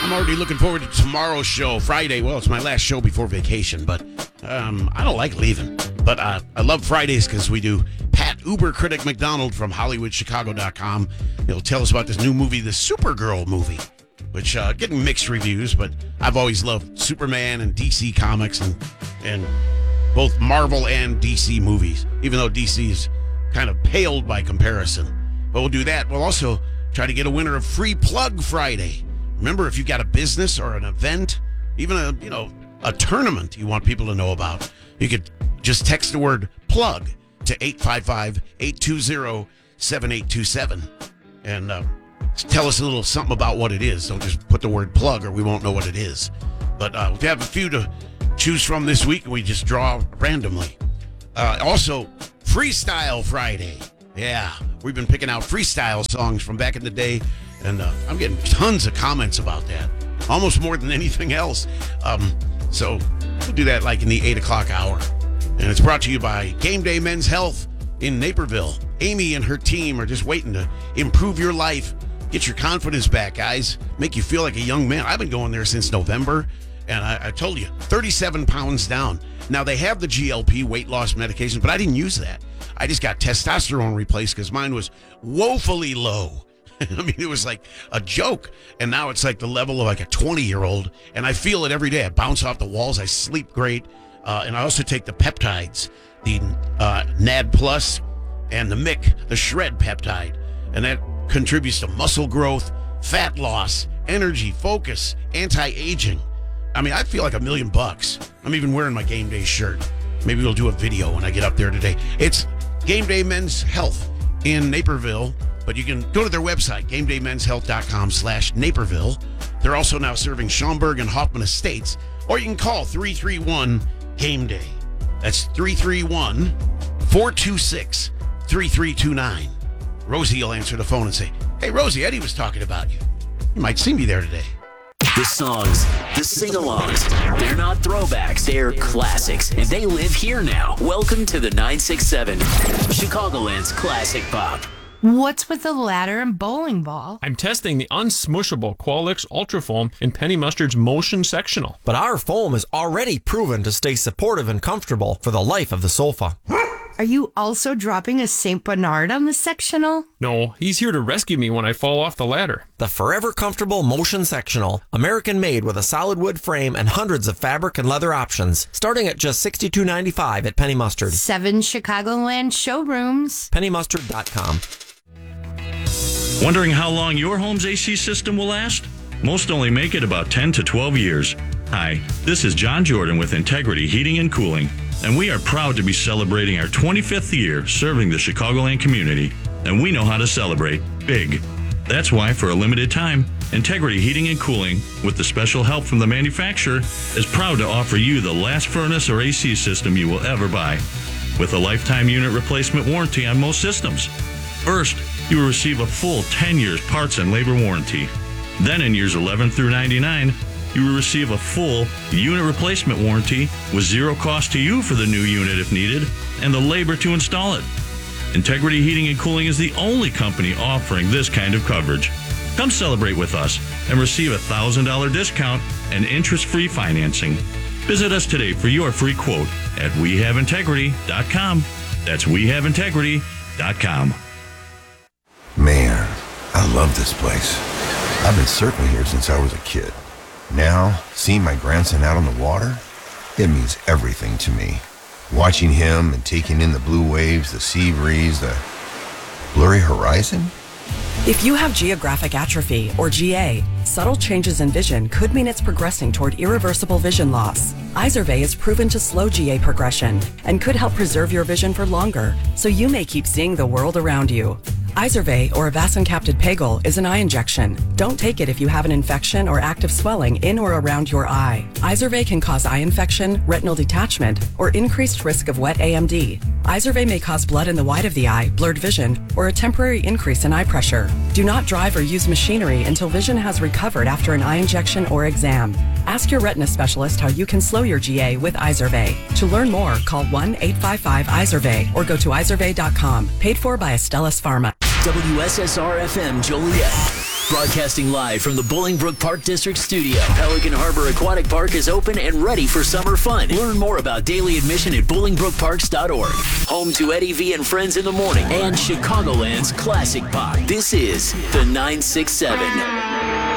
I'm already looking forward to tomorrow's show, Friday. Well, it's my last show before vacation, but I don't like leaving. But I love Fridays because we do Pat Uber Critic McDonald from HollywoodChicago.com. He'll tell us about this new movie, the Supergirl movie, which getting mixed reviews, but I've always loved Superman and DC Comics and both Marvel and DC movies, even though DC is kind of paled by comparison. But we'll do that. We'll also try to get a winner of Free Plug Friday. Remember, if you've got a business or an event, even a tournament you want people to know about, you could just text the word plug to 855-820-7827 and tell us a little something about what it is. Don't just put the word plug or we won't know what it is. But we have a few to choose from this week, and we just draw randomly. Also, Freestyle Friday. Yeah, we've been picking out freestyle songs from back in the day, and I'm getting tons of comments about that, almost more than anything else. So we'll do that like in the 8 o'clock hour. And it's brought to you by Game Day Men's Health in Naperville. Amy and her team are just waiting to improve your life, get your confidence back, guys, make you feel like a young man. I've been going there since November, and I told you, 37 pounds down. Now, they have the GLP weight loss medication, but I didn't use that. I just got testosterone replaced because mine was woefully low. I mean, it was like a joke. And now it's like the level of like a 20-year-old. And I feel it every day. I bounce off the walls. I sleep great. And I also take the peptides, the NAD Plus and the MIC, the Shred peptide. And that contributes to muscle growth, fat loss, energy, focus, anti-aging. I mean, I feel like $1 million. I'm even wearing my Game Day shirt. Maybe we'll do a video when I get up there today. It's Game Day Men's Health in Naperville. But you can go to their website, GameDayMen'sHealth.com/Naperville. They're also now serving Schaumburg and Hoffman Estates. Or you can call 331-GAME-DAY. That's 331-426-3329. Rosie will answer the phone and say, "Hey, Rosie, Eddie was talking about you. You might see me there today." The songs, the sing-alongs, they're not throwbacks, they're classics, and they live here now. Welcome to the 967, Chicagoland's Classic Pop. What's with the ladder and bowling ball? I'm testing the unsmushable Qualix Ultra Foam in Penny Mustard's Motion Sectional. But our foam is already proven to stay supportive and comfortable for the life of the sofa. Are you also dropping a St. Bernard on the sectional? No, he's here to rescue me when I fall off the ladder. The forever comfortable Motion Sectional, American made with a solid wood frame and hundreds of fabric and leather options, starting at just $62.95 at Penny Mustard. 7 Chicagoland showrooms. PennyMustard.com. Wondering how long your home's AC system will last? Most only make it about 10 to 12 years. Hi, this is John Jordan with Integrity Heating and Cooling, and we are proud to be celebrating our 25th year serving the Chicagoland community, and we know how to celebrate big. That's why, for a limited time, Integrity Heating and Cooling, with the special help from the manufacturer, is proud to offer you the last furnace or AC system you will ever buy, with a lifetime unit replacement warranty on most systems. First, you will receive a full 10 years parts and labor warranty. Then in years 11 through 99, you will receive a full unit replacement warranty with zero cost to you for the new unit if needed, and the labor to install it. Integrity Heating and Cooling is the only company offering this kind of coverage. Come celebrate with us and receive a $1,000 discount and interest-free financing. Visit us today for your free quote at WeHaveIntegrity.com. That's WeHaveIntegrity.com. Man, I love this place. I've been surfing here since I was a kid. Now, seeing my grandson out on the water, it means everything to me. Watching him and taking in the blue waves, the sea breeze, the blurry horizon. If you have geographic atrophy, or GA, subtle changes in vision could mean it's progressing toward irreversible vision loss. Izervay is proven to slow GA progression and could help preserve your vision for longer, so you may keep seeing the world around you. Izervay, or avacincaptad pegol, is an eye injection. Don't take it if you have an infection or active swelling in or around your eye. Izervay can cause eye infection, retinal detachment, or increased risk of wet AMD. Izervay may cause blood in the white of the eye, blurred vision, or a temporary increase in eye pressure. Do not drive or use machinery until vision has recovered after an eye injection or exam. Ask your retina specialist how you can slow your GA with Izervay. To learn more, call 1-855-IZERVAY or go to izervay.com. Paid for by Astellas Pharma. WSSR-FM Joliet. Broadcasting live from the Bolingbrook Park District studio, Pelican Harbor Aquatic Park is open and ready for summer fun. Learn more about daily admission at BolingbrookParks.org. Home to Eddie V and Friends in the Morning and Chicagoland's Classic Pop. This is the 967.